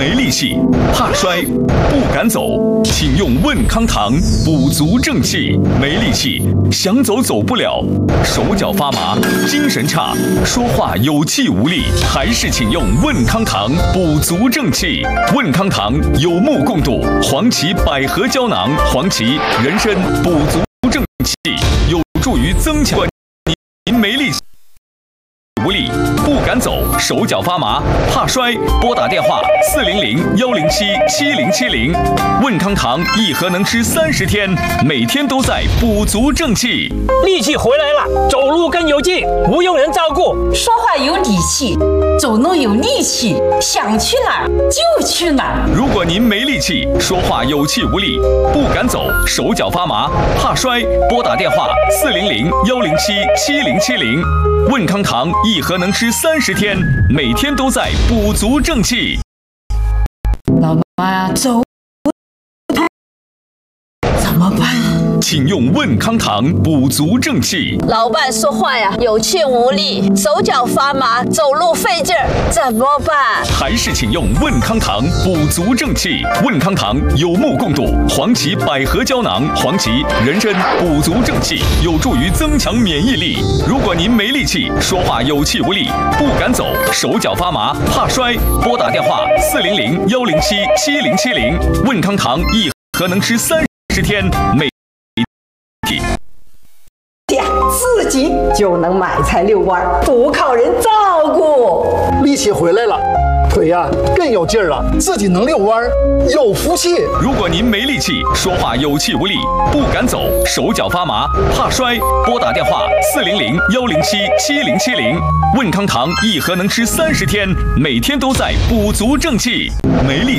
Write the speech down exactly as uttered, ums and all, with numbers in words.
没力气、怕摔、不敢走，请用问康堂补足正气。没力气，想走走不了，手脚发麻，精神差，说话有气无力，还是请用问康堂补足正气。问康堂有目共睹，黄芪百合胶囊，黄芪、人参补足正气，有助于增强您没力气。无力，不敢走，手脚发麻，怕摔，拨打电话四零零幺零七七零七零。问康堂一盒能吃三十天，每天都在补足正气。 力气回来了，走路更有劲，不用人照顾， 说话有底气，走路有力气，想去哪儿就去哪儿。 如果您没力气，说话有气无力，不敢走，手脚发麻，怕摔，拨打电话四零零幺零七七零七零。问康堂一盒能吃三十天，每天都在补足正气。 老妈呀，走怎么办？ 请用问康堂补足正气。 老伴说话呀有气无力，手脚发麻，走路费劲儿，怎么办？ 还是请用问康堂补足正气。问康堂有目共睹，黄芪百合胶囊，黄芪、人参补足正气，有助于增强免疫力。如果您没力气，说话有气无力，不敢走，手脚发麻，怕摔，拨打电话四零零幺零七七零七零。问康堂一盒能吃三十天，每自己就能买菜遛弯，不靠人照顾。 力气回来了，腿呀、啊、更有劲儿了，自己能遛弯，有福气。 如果您没力气，说话有气无力，不敢走，手脚发麻，怕摔，拨打电话四零零幺零七七零七零。问康堂一盒能吃三十天，每天都在补足正气。没力